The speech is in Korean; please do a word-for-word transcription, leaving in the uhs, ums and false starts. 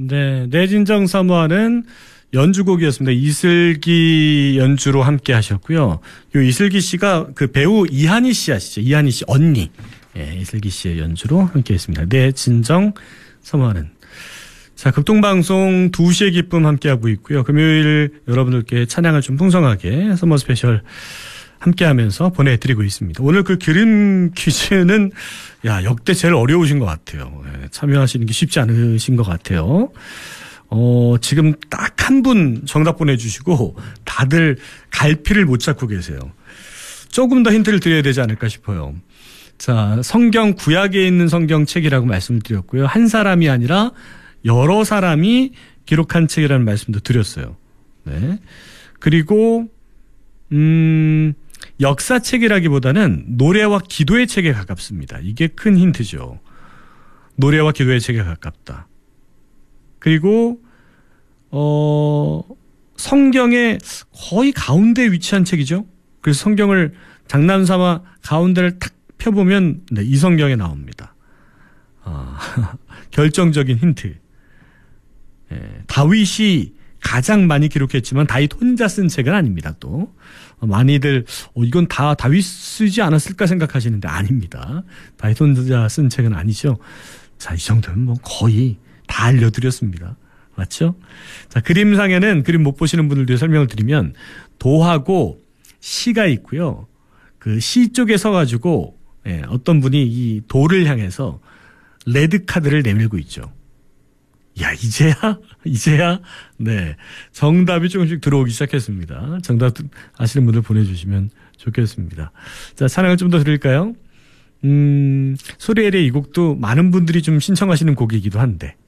네, 내 진정 사모하는 연주곡이었습니다. 이슬기 연주로 함께 하셨고요. 요 이슬기 씨가 그 배우 이한희 씨 아시죠? 이한희 씨 언니. 예, 이슬기 씨의 연주로 함께 했습니다. 내 진정 사모하는. 자, 극동방송 두 시의 기쁨 함께하고 있고요. 금요일 여러분들께 찬양을 좀 풍성하게 서머 스페셜 함께하면서 보내드리고 있습니다. 오늘 그 그림 퀴즈는 야 역대 제일 어려우신 것 같아요. 예, 참여하시는 게 쉽지 않으신 것 같아요. 어, 지금 딱 한 분 정답 보내주시고 다들 갈피를 못 찾고 계세요. 조금 더 힌트를 드려야 되지 않을까 싶어요. 자, 성경 구약에 있는 성경책이라고 말씀을 드렸고요. 한 사람이 아니라 여러 사람이 기록한 책이라는 말씀도 드렸어요. 네. 그리고 음, 역사책이라기보다는 노래와 기도의 책에 가깝습니다. 이게 큰 힌트죠. 노래와 기도의 책에 가깝다. 그리고 어, 성경의 거의 가운데에 위치한 책이죠. 그래서 성경을 장난삼아 가운데를 탁 펴보면 네, 이 성경에 나옵니다. 아, 결정적인 힌트. 예, 다윗이 가장 많이 기록했지만 다윗 혼자 쓴 책은 아닙니다. 또 많이들 어, 이건 다 다윗 쓰지 않았을까 생각하시는데 아닙니다. 다윗 혼자 쓴 책은 아니죠. 자, 이 정도면 뭐 거의 다 알려드렸습니다. 맞죠? 자, 그림상에는 그림 못 보시는 분들도 설명을 드리면 도하고 시가 있고요. 그 시 쪽에 서가지고 예, 어떤 분이 이 도를 향해서 레드 카드를 내밀고 있죠. 야, 이제야? 이제야? 네. 정답이 조금씩 들어오기 시작했습니다. 정답 아시는 분들 보내주시면 좋겠습니다. 자, 찬양을 좀 더 드릴까요? 음, 소리엘의 이 곡도 많은 분들이 좀 신청하시는 곡이기도 한데,